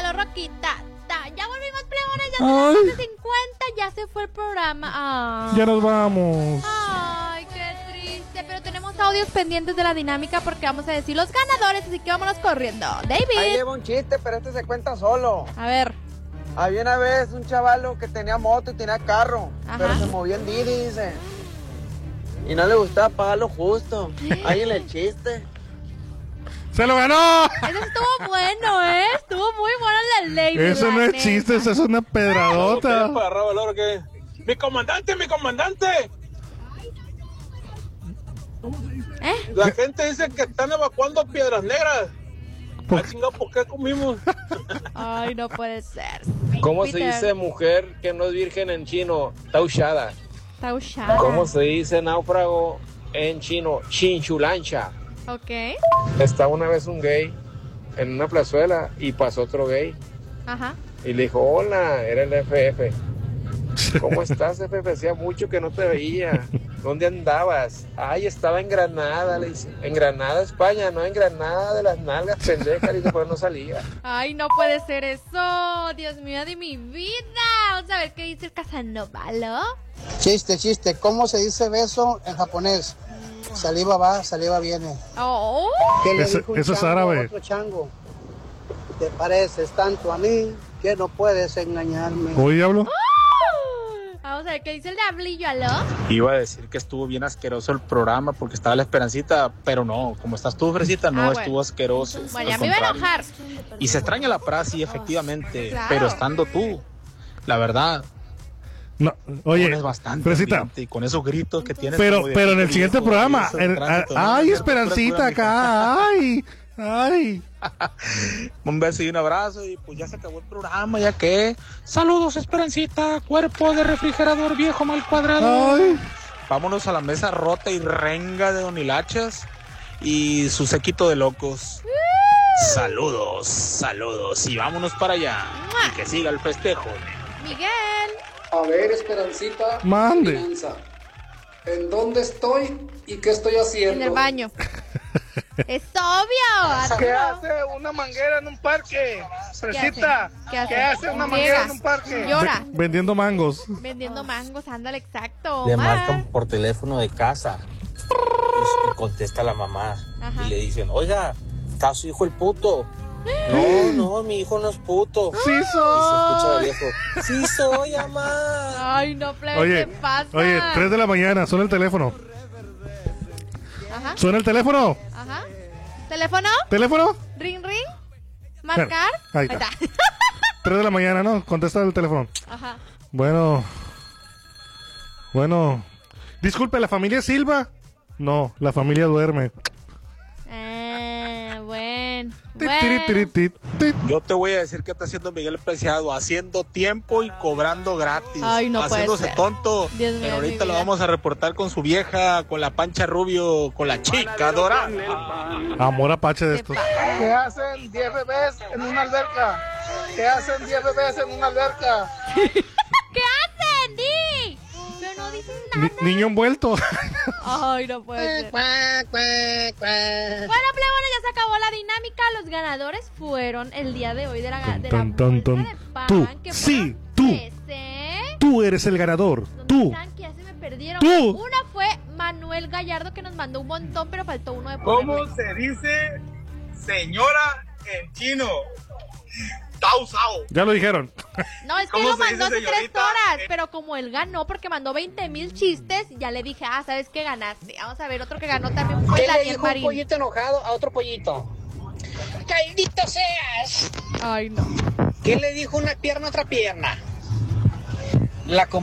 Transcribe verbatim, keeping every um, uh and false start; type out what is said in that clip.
quedó roquita. Ya volvimos, pleones, ya son las doce cincuenta, ya se fue el programa. Ay. Ya nos vamos. Ay, qué triste, pero tenemos audios pendientes de la dinámica porque vamos a decir los ganadores, así que vámonos corriendo. David. Ahí lleva un chiste, pero este se cuenta solo. A ver. Había una vez un chavalo que tenía moto y tenía carro, Ajá. pero se movía en Didi, dice. Y no le gustaba pagar lo justo. Ahí en el chiste. ¡Se lo ganó! Eso estuvo bueno, ¿eh? Estuvo muy bueno el de David. Eso no es neta. chiste, eso es una pedradota. ¡Mi comandante, mi comandante! ¿Eh? La gente dice que están evacuando Piedras Negras. ¿Por qué? ¿Por qué comimos? Ay, no puede ser. ¿Cómo Peter. se dice mujer que no es virgen en chino? Taushada. Taushada. ¿Cómo se dice náufrago en chino? Chinchulancha. Ok. Estaba una vez un gay en una plazuela y pasó otro gay Ajá. y le dijo, hola, era el F F. ¿Cómo estás, F F? Hacía mucho que no te veía. ¿Dónde andabas? Ay, estaba en Granada, le dice. En Granada, España, no en Granada de las nalgas, pendeja, y después no salía. Ay, no puede ser eso. Dios mío de mi vida. Vamos a ver qué dice el Casanova, ¿lo? Chiste, chiste. ¿Cómo se dice beso en japonés? Saliva va, saliva viene. Oh. ¿Qué le Ese- dijo un eso es chango a árabe. otro chango? Te pareces tanto a mí que no puedes engañarme. ¿Oye, diablo? Vamos a ver qué dice el diablillo, ¿aló? Iba a decir que estuvo bien asqueroso el programa porque estaba la Esperancita, pero no, como estás tú, Fresita, no Ah, bueno. estuvo asqueroso. Bueno, ya al me iba a contrario. enojar. Y se extraña la frase, efectivamente, Claro. pero estando tú, la verdad, No, oye, pones bastante Fresita, ambiente y con esos gritos que tienes. pero, como de pero en el grito, siguiente y programa, eso, en- tránsito, a- ¿no? ay, Pura, Esperancita pura, acá, ay, ay. Un beso y un abrazo y pues ya se acabó el programa, ya que. Saludos, Esperancita, cuerpo de refrigerador viejo mal cuadrado. Ay. Vámonos a la mesa rota y renga de Don Hilachas y su séquito de locos. Saludos, saludos y vámonos para allá. Y que siga el festejo. Miguel. A ver, Esperancita. Mande. Finanza. ¿En dónde estoy y qué estoy haciendo? En el baño. Es obvio. ¿Qué Arturo. hace una manguera en un parque? Fresita, ¿Qué hace? ¿qué hace una Llega. manguera en un parque? Llora. Ve- vendiendo mangos. Vendiendo mangos, ándale, exacto. Le Omar. marcan por teléfono de casa y contesta la mamá. Ajá. Y le dicen, oiga, ¿está su hijo el puto? No, no, mi hijo no es puto. Sí Y se escucha soy. el viejo, sí soy, mamá. Ay, no, plebe, Oye, ¿qué pasa? oye, tres de la mañana, suena el teléfono. Ajá, Suena el teléfono. ajá. ¿Teléfono? ¿Teléfono? ¿Ring, ring? ¿Marcar? Ahí está. tres de la mañana, ¿no? Contesta el teléfono. Ajá. Bueno. Bueno. Disculpe, ¿la familia Silva? No, la familia duerme. Ah, bueno. Tit, tit, tit, tit, tit. Yo te voy a decir qué está haciendo Miguel Preciado, haciendo tiempo y cobrando gratis. Ay, no puede haciéndose ser. tonto. Dios mío, Pero mi ahorita lo vida. vamos a reportar con su vieja, con la Pancha Rubio, con la chica dorada. Amor apache de estos. ¿Qué hacen diez bebés en una alberca? ¿Qué hacen diez bebés en una alberca? ¿Qué hacen, Di? Pero no dicen nada. Ni- niño envuelto. Ay, no puede ser. Bueno, plebones, ya se acabó la dinámica. Los ganadores fueron el día de hoy de la, de la Tan, tan, tan, bolsa tan. de pan. Tú, que sí, fueron tú. tres, ¿eh? Tú eres el ganador. ¿Dónde Tú. están? Que ya se me perdieron. Tú. Una fue Manuel Gallardo, que nos mandó un montón, pero faltó uno de ¿Cómo ponerle. se dice señora en chino? Tao Sao. Ya lo dijeron. No, es que ¿Cómo lo se mandó hace dice, tres señorita? horas, pero como él ganó porque mandó veinte mil chistes, ya le dije, ah, ¿sabes qué ganaste? Vamos a ver, otro que ganó también fue ¿Qué le Daniel dijo un Marín. pollito enojado a otro pollito? ¡Caldito seas! Ay, no. ¿Qué le dijo una pierna a otra pierna? La